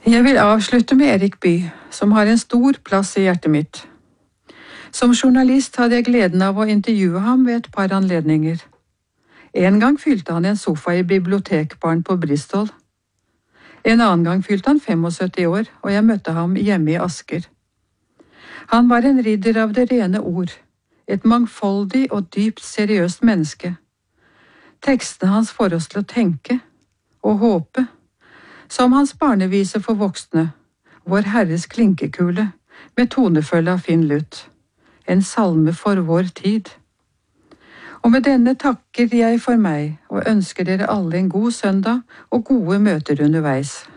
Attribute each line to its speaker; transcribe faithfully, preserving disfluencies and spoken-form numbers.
Speaker 1: Jeg vil avslutte med Erik Bye, som har en stor plass i hjertet mitt. Som journalist hadde jeg gleden av å intervjue ham ved et par anledninger. En gang fylte han en sofa i bibliotekbaren på Bristol. En annen gang fylte han syttifem år, og jeg møtte ham hjemme i Asker. Han var en ridder av det rene ord, et mangfoldig og dypt seriøst menneske. Tekstene hans får oss til å tenke og håpe, som hans barnevise for voksne, Vår Herres klinkekule, med tonefølge av Finn Lut, en salme for vår tid. Og med denne takker jeg for meg, og ønsker dere alle en god søndag og gode møter underveis.